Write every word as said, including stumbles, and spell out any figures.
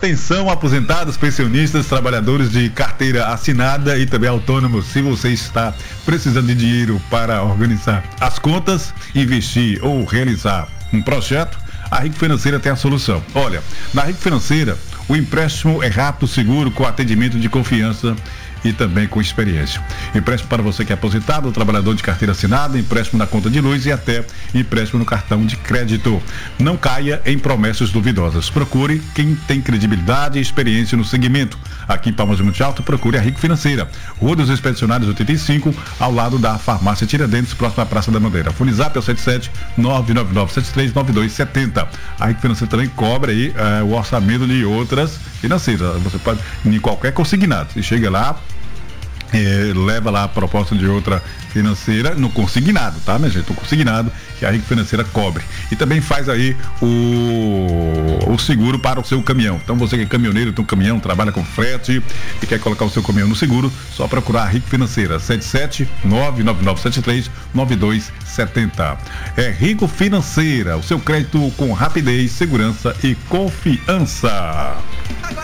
Atenção, aposentados, pensionistas, trabalhadores de carteira assinada e também autônomos. Se você está precisando de dinheiro para organizar as contas, investir ou realizar um projeto, a Rico Financeira tem a solução. Olha, na Rico Financeira, o empréstimo é rápido, seguro, com atendimento de confiança e também com experiência. Empréstimo para você que é aposentado, trabalhador de carteira assinada, empréstimo na conta de luz e até empréstimo no cartão de crédito. Não caia em promessas duvidosas. Procure quem tem credibilidade e experiência no segmento. Aqui em Palmas de Monte Alto, procure a Rico Financeira. Rua dos Expedicionários oitenta e cinco, ao lado da Farmácia Tiradentes, próximo à Praça da Bandeira. Funizap é o sete sete nove nove nove sete três nove dois sete zero. A Rico Financeira também cobra aí eh, o orçamento de outras financeiras. Você pode, em qualquer consignado. Você chega lá, É, leva lá a proposta de outra financeira no consignado, tá, minha gente? No consignado que a Rico Financeira cobre. E também faz aí o, o seguro para o seu caminhão. Então você que é caminhoneiro, tem um caminhão, trabalha com frete e quer colocar o seu caminhão no seguro, só procurar a Rico Financeira, sete sete nove nove nove sete três nove dois sete zero. É Rico Financeira, o seu crédito com rapidez, segurança e confiança.